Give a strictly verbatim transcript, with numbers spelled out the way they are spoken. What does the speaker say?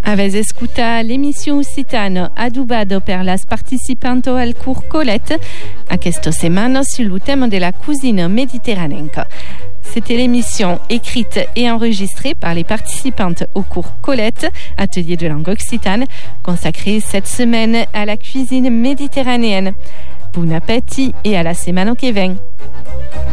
Avez escuta l'émission occitane adubado per las participantes al cours Colette, aquesta setmana sur le thème de la cuisine méditerranéenne. C'était l'émission écrite et enregistrée par les participantes au cours Colette, atelier de langue occitane, consacré cette semaine à la cuisine méditerranéenne. Bon appétit et à la semaine qui vient.